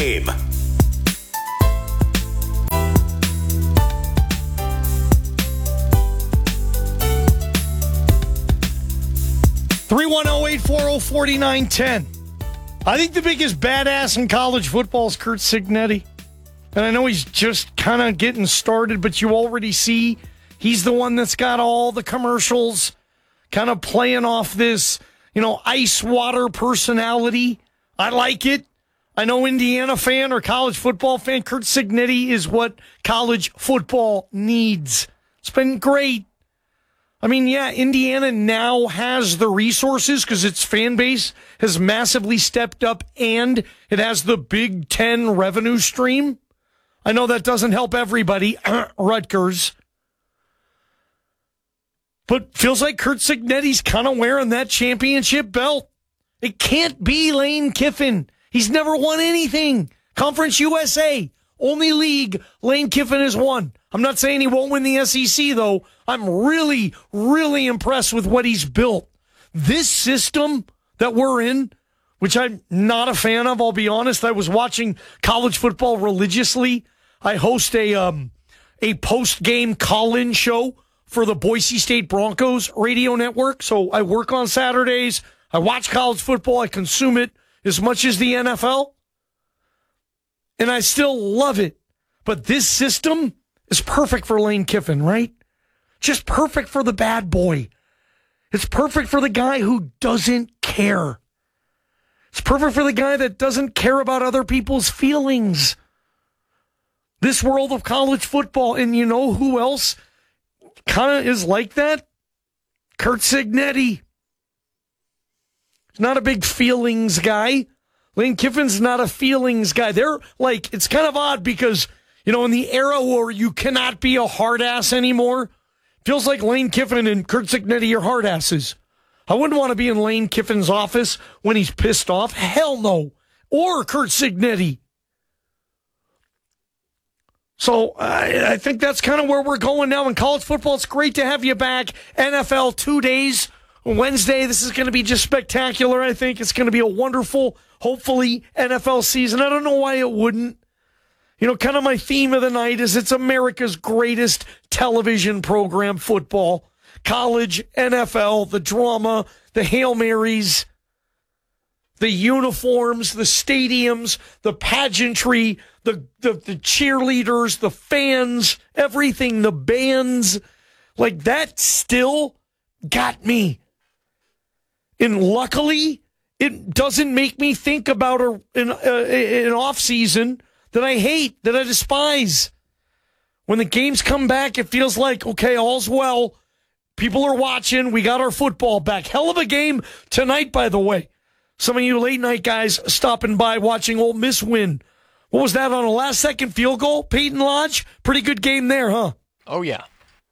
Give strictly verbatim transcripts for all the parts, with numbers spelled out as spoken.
game. three one zero, eight four zero, four nine one zero. I think the biggest badass in college football is Curt Cignetti. And I know he's just kind of getting started, but you already see he's the one that's got all the commercials kind of playing off this, you know, ice water personality. I like it. I know Indiana fan or college football fan, Curt Cignetti is what college football needs. It's been great. I mean, yeah, Indiana now has the resources because its fan base has massively stepped up and it has the Big Ten revenue stream. I know that doesn't help everybody, Rutgers. But feels like Curt Cignetti's kind of wearing that championship belt. It can't be Lane Kiffin. He's never won anything. Conference U S A, only league Lane Kiffin has won. I'm not saying he won't win the S E C, though. I'm really, really impressed with what he's built. This system that we're in, which I'm not a fan of, I'll be honest. I was watching college football religiously. I host a um, a post-game call-in show for the Boise State Broncos radio network. So I work on Saturdays. I watch college football. I consume it as much as the N F L. And I still love it. But this system is perfect for Lane Kiffin, right? Just perfect for the bad boy. It's perfect for the guy who doesn't care. It's perfect for the guy that doesn't care about other people's feelings. This world of college football, and you know who else kind of is like that? Curt Cignetti. He's not a big feelings guy. Lane Kiffin's not a feelings guy. They're like, it's kind of odd because, you know, in the era where you cannot be a hard ass anymore, feels like Lane Kiffin and Curt Cignetti are hard asses. I wouldn't want to be in Lane Kiffin's office when he's pissed off. Hell no. Or Curt Cignetti. So I, I think that's kind of where we're going now in college football. It's great to have you back. N F L two days. Wednesday, this is going to be just spectacular, I think. It's going to be a wonderful, hopefully, N F L season. I don't know why it wouldn't. You know, kind of my theme of the night is it's America's greatest television program, football. College, N F L, the drama, the Hail Marys, the uniforms, the stadiums, the pageantry, the, the, the cheerleaders, the fans, everything, the bands. Like, that still got me. And luckily, it doesn't make me think about a, an, uh, an off season that I hate, that I despise. When the games come back, it feels like, okay, all's well. People are watching. We got our football back. Hell of a game tonight, by the way. Some of you late night guys stopping by watching Ole Miss win. What was that, on a last second field goal? Peyton Lodge? Pretty good game there, huh? Oh, yeah.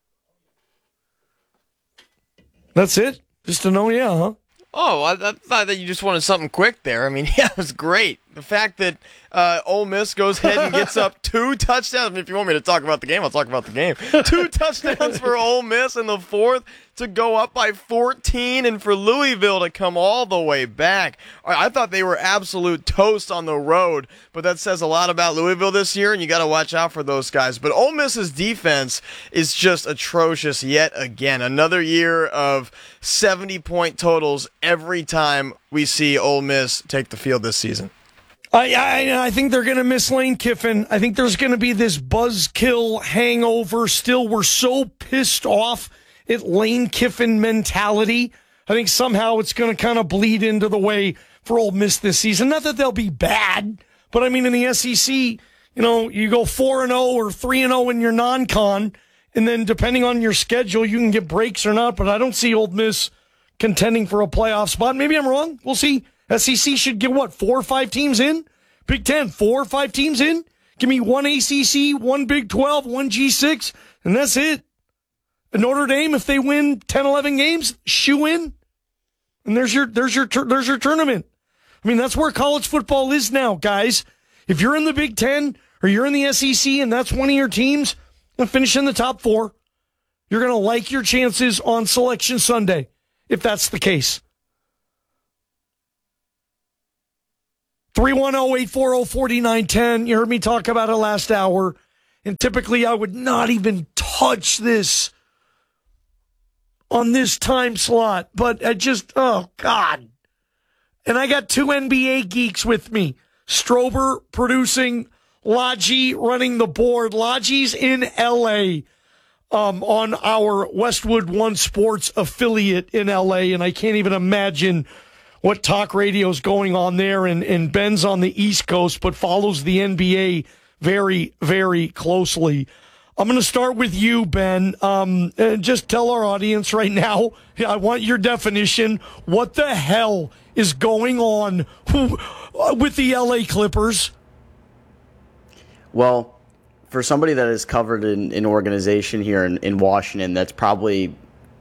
That's it? Just to know, yeah, huh? Oh, I, I thought that you just wanted something quick there. I mean, yeah, it was great. The fact that uh, Ole Miss goes ahead and gets up two touchdowns. I mean, if you want me to talk about the game, I'll talk about the game. Two touchdowns for Ole Miss in the fourth to go up by fourteen, and for Louisville to come all the way back. I thought they were absolute toast on the road, but that says a lot about Louisville this year, and you got to watch out for those guys. But Ole Miss's defense is just atrocious yet again. Another year of seventy-point totals every time we see Ole Miss take the field this season. I, I I think they're going to miss Lane Kiffin. I think there's going to be this buzzkill hangover still. We're so pissed off at Lane Kiffin mentality. I think somehow it's going to kind of bleed into the way for Ole Miss this season. Not that they'll be bad, but I mean, in the S E C, you know, you go four and oh or three and oh in your non-con, and then depending on your schedule, you can get breaks or not, but I don't see Ole Miss contending for a playoff spot. Maybe I'm wrong. We'll see. S E C should get, what, four or five teams in? Big Ten, four or five teams in? Give me one A C C, one Big twelve, one G six, and that's it. And Notre Dame, if they win ten, eleven games, shoe in. And there's your, there's your, there's your tournament. I mean, that's where college football is now, guys. If you're in the Big Ten or you're in the S E C and that's one of your teams, then finish in the top four. You're going to like your chances on Selection Sunday, if that's the case. three one zero, eight four zero, four nine one zero. You heard me talk about it last hour. And typically I would not even touch this on this time slot. But I just, oh, God. And I got two N B A geeks with me. Strober producing, Lodgy running the board. Lodgy's in L A um, on our Westwood One Sports affiliate in L A, and I can't even imagine what talk radio's going on there. And, and Ben's on the East Coast, but follows the N B A very, very closely. I'm going to start with you, Ben. Um, and just tell our audience right now, I want your definition. What the hell is going on with the L A Clippers? Well, for somebody that is covered in an organization here in, in Washington, that's probably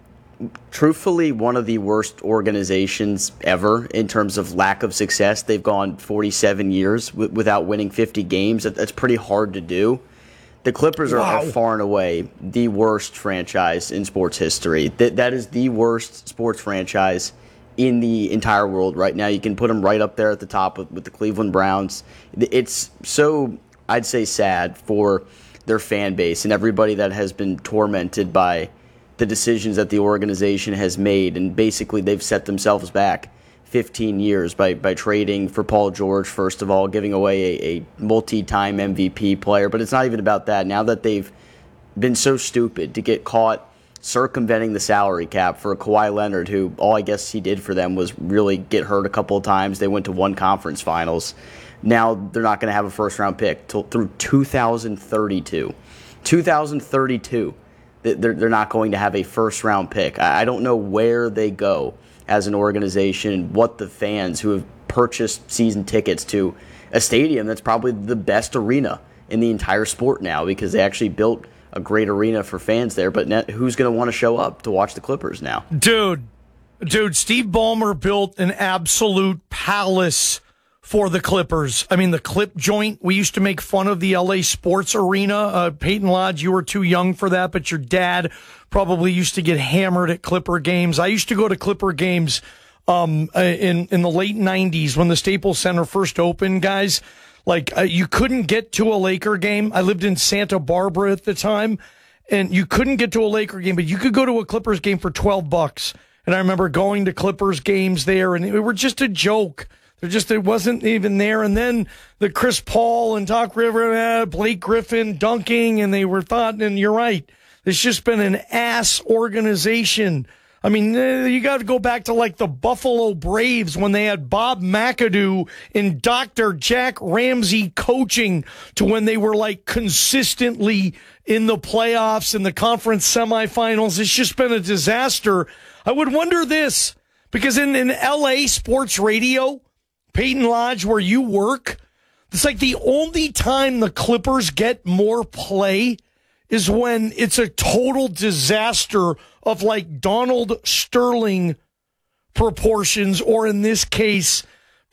truthfully one of the worst organizations ever in terms of lack of success. They've gone forty-seven years w- without winning fifty games. That, that's pretty hard to do. The Clippers are, Wow. are far and away the worst franchise in sports history. That That is the worst sports franchise in the entire world right now. You can put them right up there at the top with, with the Cleveland Browns. It's so, I'd say, sad for their fan base and everybody that has been tormented by the decisions that the organization has made. And basically, they've set themselves back fifteen years by, by trading for Paul George, first of all, giving away a, a multi-time M V P player. But it's not even about that. Now that they've been so stupid to get caught circumventing the salary cap for a Kawhi Leonard, who all I guess he did for them was really get hurt a couple of times. They went to one conference finals. Now they're not going to have a first-round pick till, through two thousand thirty-two. two thousand thirty-two, they're, they're not going to have a first-round pick. I, I don't know where they go as an organization and what the fans who have purchased season tickets to a stadium that's probably the best arena in the entire sport now, because they actually built a great arena for fans there. But net, who's going to want to show up to watch the Clippers now? Dude, dude, Steve Ballmer built an absolute palace for the Clippers. I mean, the Clip Joint, we used to make fun of the L A Sports Arena. Uh, Peyton Lodge, you were too young for that, but your dad probably used to get hammered at Clipper games. I used to go to Clipper games um, in, in the late nineties when the Staples Center first opened, guys. Like, uh, you couldn't get to a Laker game. I lived in Santa Barbara at the time, and you couldn't get to a Laker game, but you could go to a Clippers game for twelve bucks. And I remember going to Clippers games there, and it were just a joke. They're just, it wasn't even there. And then the Chris Paul and Doc River, uh, Blake Griffin dunking, and they were thought, and you're right, it's just been an ass organization. I mean, uh, you got to go back to like the Buffalo Braves when they had Bob McAdoo and Doctor Jack Ramsey coaching, to when they were like consistently in the playoffs and the conference semifinals. It's just been a disaster. I would wonder this, because in, in L A sports radio, Peyton Lodge, where you work, it's like the only time the Clippers get more play is when it's a total disaster of like Donald Sterling proportions, or in this case,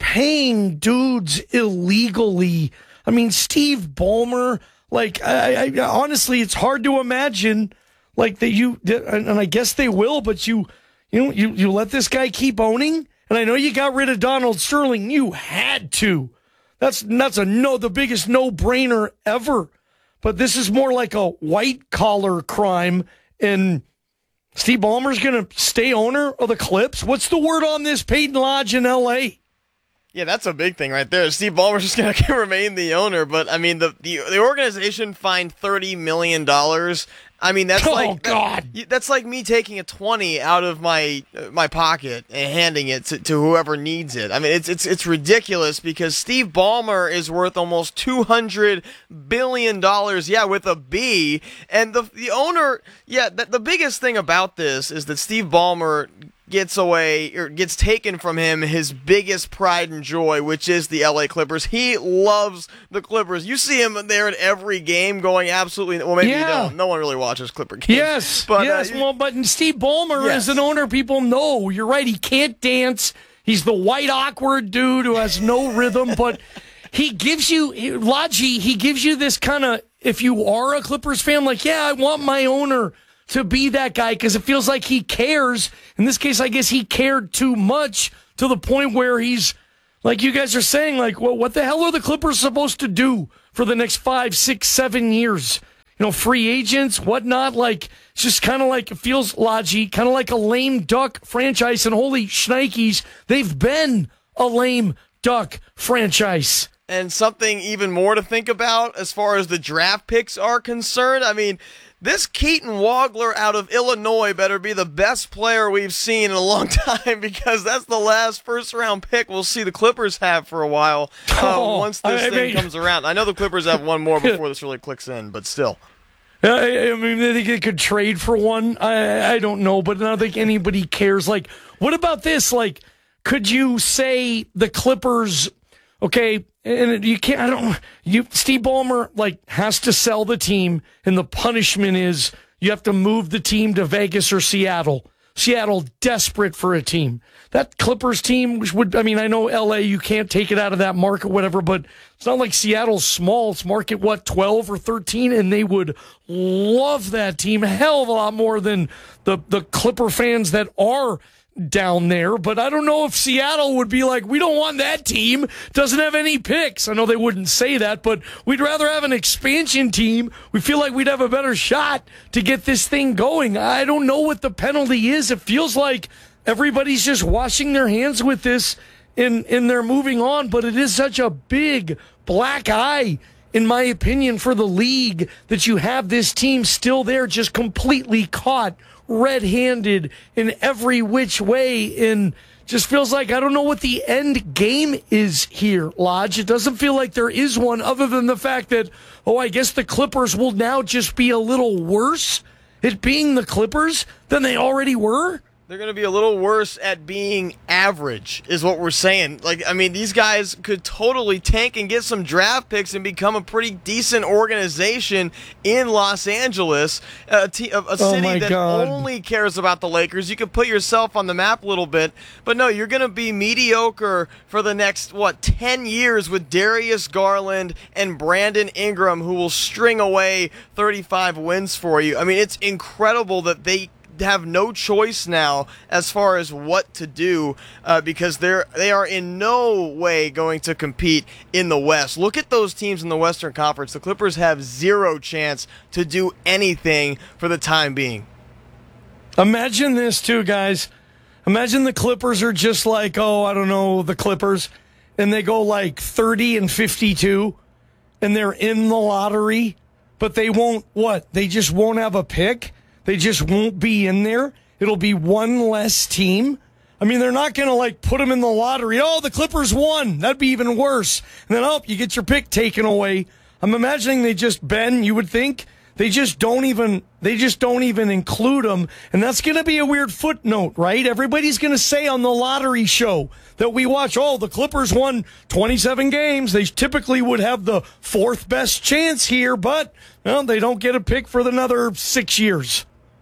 paying dudes illegally. I mean, Steve Ballmer, like, I, I, honestly, it's hard to imagine like that you, and I guess they will, but you, you know, you, you let this guy keep owning. And I know you got rid of Donald Sterling. You had to. That's that's a no, the biggest no-brainer ever. But this is more like a white-collar crime. And Steve Ballmer's going to stay owner of the Clips? What's the word on this, Peyton Lodge in L A? Yeah, that's a big thing right there. Steve Ballmer's just going to remain the owner. But, I mean, the, the, the organization fined thirty million dollars. I mean, that's oh, like God. That, that's like me taking a twenty out of my uh, my pocket and handing it to, to whoever needs it. I mean, it's it's it's ridiculous, because Steve Ballmer is worth almost two hundred billion dollars, yeah, with a B. And the the owner, yeah, the, the biggest thing about this is that Steve Ballmer gets away, or gets taken from him, his biggest pride and joy, which is the L A Clippers. He loves the Clippers. You see him there at every game going absolutely, well, maybe yeah. you don't. No one really watches Clipper games. Yes, but, yes. Uh, well, but Steve Ballmer yes. is an owner people know. You're right. He can't dance. He's the white, awkward dude who has no rhythm, but he gives you, Lodgy, he gives you this kind of, if you are a Clippers fan, like, yeah, I want my owner to be that guy, because it feels like he cares. In this case, I guess he cared too much, to the point where he's Like you guys are saying, like, well, what the hell are the Clippers supposed to do for the next five, six, seven years? You know, free agents, whatnot. Like, it's just kind of like, it feels Logi, kind of like a lame duck franchise. And holy shnikes, they've been a lame duck franchise. And something even more to think about as far as the draft picks are concerned. I mean, this Keaton Wagler out of Illinois better be the best player we've seen in a long time, because that's the last first-round pick we'll see the Clippers have for a while uh, oh, once this I thing mean, comes around. I know the Clippers have one more before this really clicks in, but still. I, I mean, they think they could trade for one. I, I don't know, but I don't think anybody cares. Like, what about this? Like, could you say the Clippers, okay, and you can't, I don't, you, Steve Ballmer, like, has to sell the team, and the punishment is you have to move the team to Vegas or Seattle. Seattle desperate for a team. That Clippers team would, I mean, I know L A, you can't take it out of that market, whatever, but it's not like Seattle's small. It's market, what, twelve or thirteen, and they would love that team a hell of a lot more than the, the Clipper fans that are down there. But I don't know if Seattle would be like, we don't want that team, doesn't have any picks. I know they wouldn't say that, but we'd rather have an expansion team. We feel like we'd have a better shot to get this thing going. I don't know what the penalty is. It feels like everybody's just washing their hands with this and, and they're moving on, but it is such a big black eye, in my opinion, for the league that you have this team still there, just completely caught red-handed in every which way, and just feels like I don't know what the end game is here, Lodge. It doesn't feel like there is one, other than the fact that, oh, I guess the Clippers will now just be a little worse at being the Clippers than they already were. They're going to be a little worse at being average, is what we're saying. Like, I mean, these guys could totally tank and get some draft picks and become a pretty decent organization in Los Angeles, a, t- a, a city oh that God. only cares about the Lakers. You could put yourself on the map a little bit, but no, you're going to be mediocre for the next, what, ten years with Darius Garland and Brandon Ingram, who will string away thirty-five wins for you. I mean, it's incredible that they have no choice now as far as what to do, uh, because they're they are in no way going to compete in the West. Look at those teams in the Western Conference. The Clippers have zero chance to do anything for the time being. Imagine this too, guys. Imagine the Clippers are just like, oh, I don't know, the Clippers, and they go like thirty and fifty-two, and they're in the lottery, but they won't, what? They just won't have a pick? They just won't be in there. It'll be one less team. I mean, they're not going to, like, put them in the lottery. Oh, the Clippers won. That'd be even worse. And then, oh, you get your pick taken away. I'm imagining they just, Ben, you would think, they just don't even, they just don't even include them. And that's going to be a weird footnote, right? Everybody's going to say on the lottery show that we watch, oh, the Clippers won twenty-seven games. They typically would have the fourth best chance here, but, well, they don't get a pick for another six years.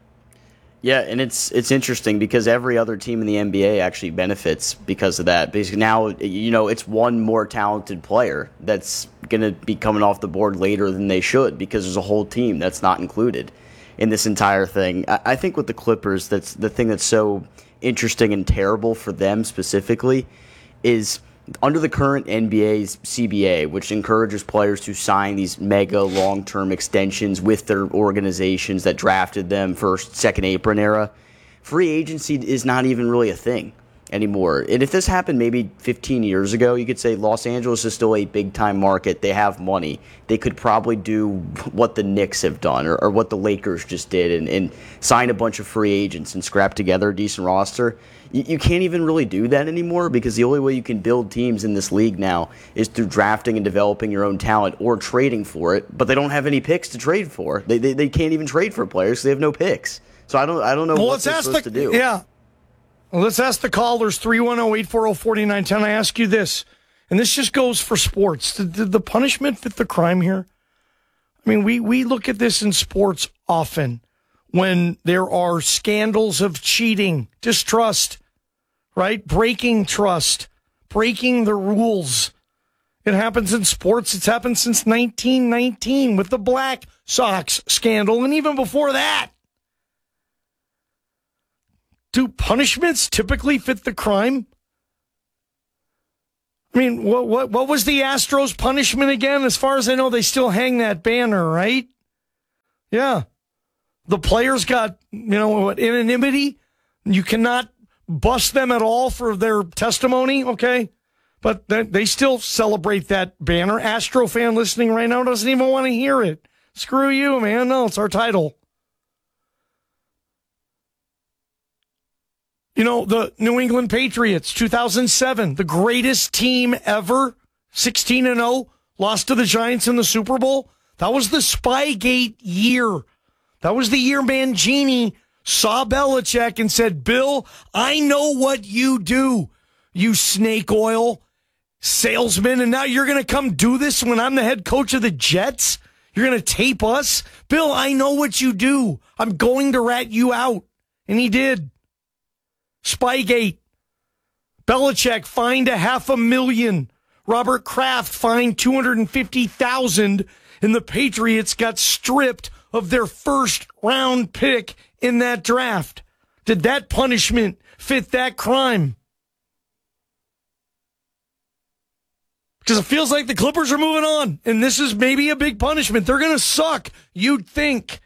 Yeah, and it's it's interesting because every other team in the N B A actually benefits because of that. Basically now, you know, it's one more talented player that's going to be coming off the board later than they should because there's a whole team that's not included in this entire thing. I, I think with the Clippers, that's the thing that's so interesting and terrible for them specifically is under the current N B A's C B A, which encourages players to sign these mega long-term extensions with their organizations that drafted them first, second apron era, free agency is not even really a thing anymore. And if this happened maybe fifteen years ago, you could say Los Angeles is still a big-time market. They have money. They could probably do what the Knicks have done or, or what the Lakers just did and, and sign a bunch of free agents and scrap together a decent roster. You, you can't even really do that anymore because the only way you can build teams in this league now is through drafting and developing your own talent or trading for it, but they don't have any picks to trade for. They they, they can't even trade for players because they have no picks. So I don't I don't know well, what they're supposed the, to do. Yeah. Well, let's ask the callers, three one zero, eight four zero, four nine one zero. I ask you this, and this just goes for sports. Did, did the punishment fit the crime here? I mean, we, we look at this in sports often when there are scandals of cheating, distrust, right? Breaking trust, breaking the rules. It happens in sports. It's happened since nineteen nineteen with the Black Sox scandal, and even before that. Do punishments typically fit the crime? I mean, what what what was the Astros punishment again? As far as I know, they still hang that banner, right? Yeah. The players got, you know, what, anonymity. You cannot bust them at all for their testimony, okay? But they, they still celebrate that banner. Astro fan listening right now doesn't even want to hear it. Screw you, man. No, it's our title. You know, the New England Patriots, two thousand seven, the greatest team ever, sixteen and oh, lost to the Giants in the Super Bowl. That was the Spygate year. That was the year Mangini saw Belichick and said, Bill, I know what you do, you snake oil salesman, and now you're going to come do this when I'm the head coach of the Jets? You're going to tape us? Bill, I know what you do. I'm going to rat you out. And he did. Spygate. Belichick fined a half a million. Robert Kraft fined two hundred fifty thousand dollars, and the Patriots got stripped of their first round pick in that draft. Did that punishment fit that crime? Because it feels like the Clippers are moving on, and this is maybe a big punishment. They're going to suck, you'd think.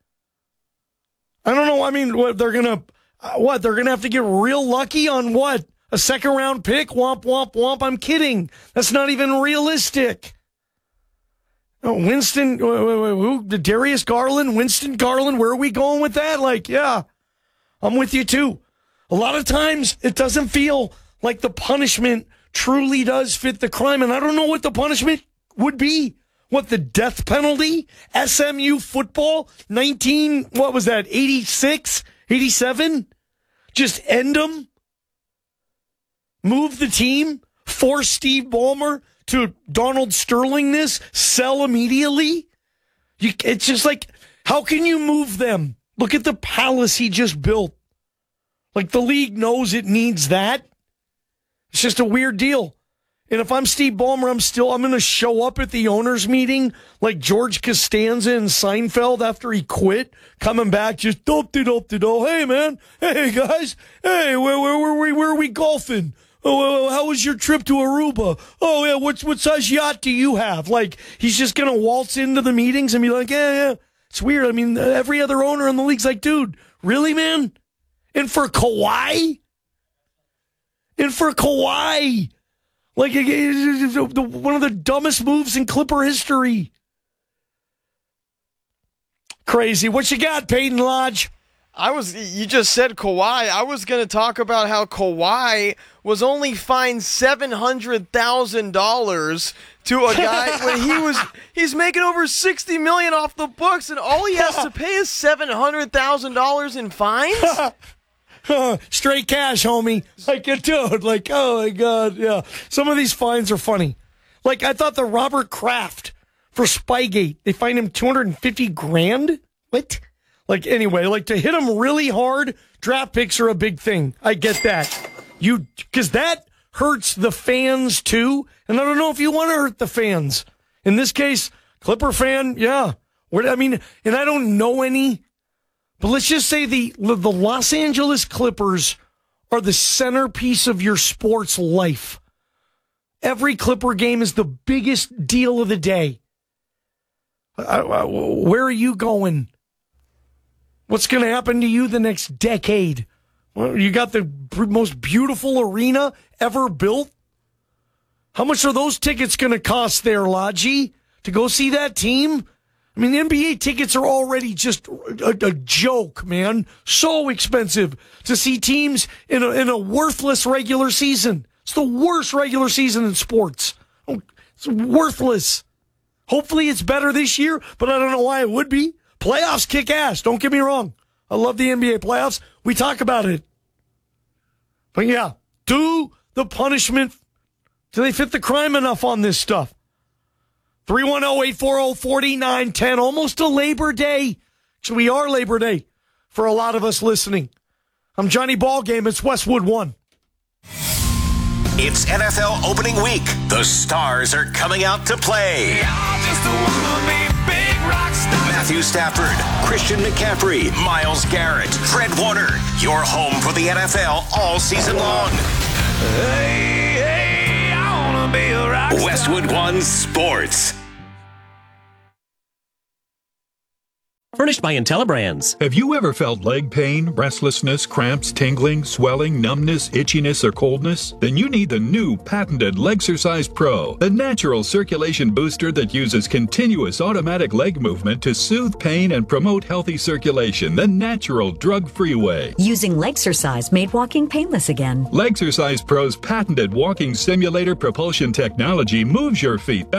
I don't know. I mean, what they're going to, uh, what, they're going to have to get real lucky on what? A second round pick? Womp, womp, womp. I'm kidding. That's not even realistic. Oh, Winston, who? Darius Garland, Winston Garland, where are we going with that? Like, yeah, I'm with you too. A lot of times it doesn't feel like the punishment truly does fit the crime, and I don't know what the punishment would be. What, the death penalty? S M U football? nineteen, what was that, eighty-six, eighty-seven? Just end them? Move the team? Force Steve Ballmer to Donald Sterling this? Sell immediately? You, it's just like, how can you move them? Look at the palace he just built. Like, the league knows it needs that. It's just a weird deal. And if I'm Steve Ballmer, I'm still, I'm going to show up at the owners meeting like George Costanza and Seinfeld after he quit, coming back just dope-de-dope-de-do. Hey, man. Hey, guys. Hey, where, where, where, where, where are we golfing? Oh, how was your trip to Aruba? Oh, yeah, what, what size yacht do you have? Like, he's just going to waltz into the meetings and be like, yeah, yeah. It's weird. I mean, every other owner in the league's like, dude, really, man? And for Kawhi? And for Kawhi? Like, one of the dumbest moves in Clipper history. Crazy. What you got, Peyton Lodge? I was, you just said Kawhi. I was going to talk about how Kawhi was only fined seven hundred thousand dollars to a guy when he was, he's making over sixty million dollars off the books, and all he has to pay is seven hundred thousand dollars in fines? Straight cash, homie. Like, dude, like, oh my God, yeah. Some of these fines are funny. Like, I thought the Robert Kraft for Spygate, they fined him two hundred fifty grand? What? Like, anyway, like, to hit him really hard, draft picks are a big thing. I get that. You, because that hurts the fans too, and I don't know if you want to hurt the fans. In this case, Clipper fan, yeah. I mean, and I don't know any, but let's just say the the Los Angeles Clippers are the centerpiece of your sports life. Every Clipper game is the biggest deal of the day. Where are you going? What's going to happen to you the next decade? Well, you got the most beautiful arena ever built. How much are those tickets going to cost there, Lodgy, to go see that team? I mean, the N B A tickets are already just a, a joke, man. So expensive to see teams in a, in a worthless regular season. It's the worst regular season in sports. It's worthless. Hopefully it's better this year, but I don't know why it would be. Playoffs kick ass. Don't get me wrong. I love the N B A playoffs. We talk about it. But yeah, do the punishment. Do they fit the crime enough on this stuff? three one zero, eight four zero, four nine one zero. Almost a Labor Day. So we are Labor Day for a lot of us listening. I'm Johnny Ballgame. It's Westwood One. It's N F L opening week. The stars are coming out to play. Matthew Stafford, Christian McCaffrey, Myles Garrett, Fred Warner. Your home for the N F L all season long. Hey, hey, I wanna be a rock star. Westwood One Sports. Furnished by IntelliBrands. Have you ever felt leg pain, restlessness, cramps, tingling, swelling, numbness, itchiness, or coldness? Then you need the new patented Legsercise Pro, the natural circulation booster that uses continuous automatic leg movement to soothe pain and promote healthy circulation the natural drug-free way. Using Legsercise made walking painless again. Legsercise Pro's patented walking simulator propulsion technology moves your feet back